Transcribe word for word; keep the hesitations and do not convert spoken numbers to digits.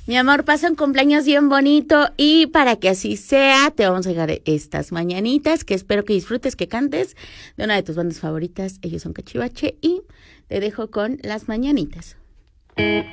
Mi amor, pasa un cumpleaños bien bonito y para que así sea, te vamos a dejar estas mañanitas que espero que disfrutes, que cantes de una de tus bandas favoritas. Ellos son Cachivache y te dejo con las mañanitas.